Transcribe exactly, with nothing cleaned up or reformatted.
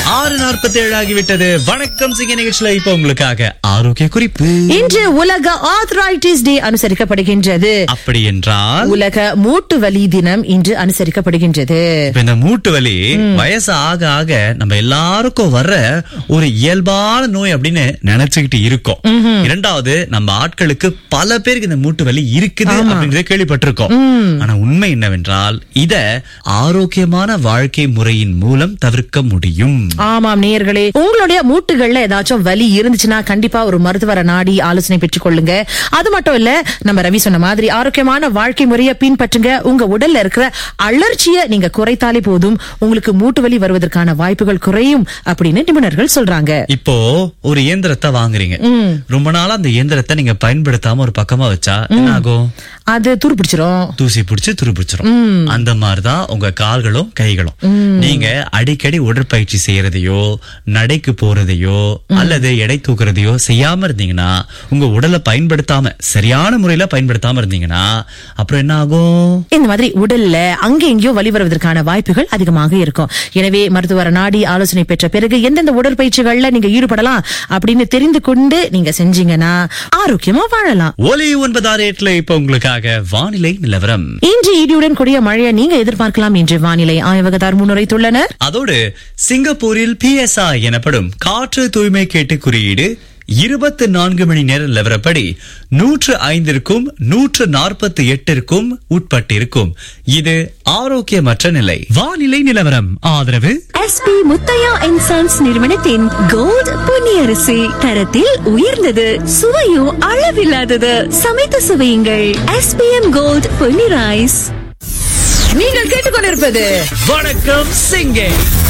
ஆறு நாற்பத்தி ஏழு ஆகிவிட்டது. வணக்கம் சிங்க நிகழ்ச்சியில இப்ப உங்களுக்காக ஆரோக்கிய குறிப்பு. இன்று உலக ஆர்த்ரைட்டிஸ் டே அனுசரிக்கப்படுகின்றது. அப்படி என்றால் உலக மூட்டு வலி தினம் இன்று அனுசரிக்கப்படுகின்றது. இப்ப இந்த மூட்டு வலி வயசு ஆக ஆக நம்ம எல்லாருக்கும் வர்ற ஒரு இயல்பான நோய் அப்படின்னு நினைச்சுக்கிட்டு இருக்கோம். இரண்டாவது, நம்ம ஆட்களுக்கு பல பேருக்கு இந்த மூட்டு வலி இருக்குது அப்படின்றத கேள்விப்பட்டிருக்கோம். ஆனா உண்மை என்னவென்றால் இத ஆரோக்கியமான வாழ்க்கை முறையின் மூலம் தவிர்க்க முடியும். ஆமாம் நேயர்களே, உங்களுடைய மூட்டுகள்ல ஏதாச்சும் வலி இருந்துச்சுன்னா கண்டிப்பா ஒரு மருத்துவரை நாடி ஆலோசனை பெற்றுக் கொள்ளுங்க. அது மட்டும் இல்ல, நம்ம ரவி சொன்ன மாதிரி ஆரோக்கியமான வாழ்க்கை முறையை பின்பற்றுங்க. உங்க உடல்ல இருக்கிற அலர்ச்சியை நீங்க குறைத்தாலே போதும், உங்களுக்கு மூட்டு வலி வருவதற்கான வாய்ப்புகள் குறையும் அப்படின்னு நிபுணர்கள் சொல்றாங்க. இப்போ ஒரு இயந்திரத்தை வாங்குறீங்க, ரொம்ப நாளா அந்த இயந்திரத்தை நீங்க பயன்படுத்தாம ஒரு பக்கமா வச்சா என்ன ஆகும்? அது துரு பிடிச்சிரும், தூசி பிடிச்சு துரு பிடிச்சிரும். அந்த மாதிரிதான் உங்க கால்களும் கைகளும். நீங்க அடிக்கடி உடற்பயிற்சி செய்யறதையோ நடைக்கு போறதையோ அல்லது எடை தூக்குறதையோ செய்யாம இருந்தீங்கன்னா, உங்க உடலை பயன்படுத்தாம சரியான முறையில பயன்படுத்தாம இருந்தீங்கன்னா அப்புறம் என்ன ஆகும்? இந்த மாதிரி உடல்ல அங்க எங்கேயோ வலி வருவதற்கான வாய்ப்புகள் அதிகமாக இருக்கும். எனவே மருத்துவரை நாடி ஆலோசனை பெற்ற பிறகு எந்தெந்த உடற்பயிற்சிகள்ல நீங்க ஈடுபடலாம் அப்படின்னு தெரிந்து கொண்டு நீங்க செஞ்சீங்கன்னா ஆரோக்கியமா வாழலாம். ஒலி ஒன்பதாறு எட்டுல இப்ப உங்களுக்காக வானிலை நிலவரம். இன்று இடியுடன் கூடிய மழையை நீங்க எதிர்பார்க்கலாம் என்று வானிலை ஆய்வகத்தார் முன்னுரைத்துள்ளனர். அதோடு சிங்கப்பூரில் பி எஸ் ஐ எனப்படும் காற்று தூய்மை கேட்டு குறியீடு இருபத்தி நான்கு மணி நேர நிலவரப்படி நூற்று ஐந்திற்கும் நூற்று நாற்பத்தி எட்டிற்கும் உட்பட்டிருக்கும். இது ஆரோக்கியமற்ற நிலை. வானிலை நிலவரம் ஆதரவு S B Muthiah and sons நிறுவனத்தின் கோல்ட் பொன்னியரிசி. தரத்தில் உயர்ந்தது, சுவையும் அளவில்லாதது. சமைத்து சுவையுங்கள். S B M gold Ponni rice. நீங்கள் கேட்டுக்கொண்டிருப்பது வணக்கம் சிங்கே.